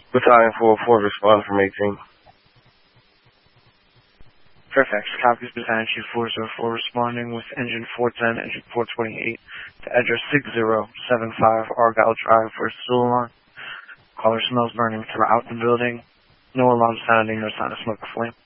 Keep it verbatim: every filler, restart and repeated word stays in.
Battalion four oh four, respond from eighteen. Fairfax, copies Battalion Chief four oh four responding with engine four ten, engine four twenty-eight to address six zero seven five Argyle Drive for a still alarm. Caller smells burning throughout the building. No alarm sounding, no sign of smoke or flame.